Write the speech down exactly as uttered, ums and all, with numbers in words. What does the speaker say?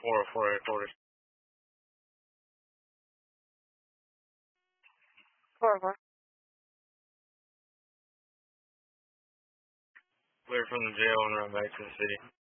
four four headquarters. Four. Clear from the jail and run back to the city.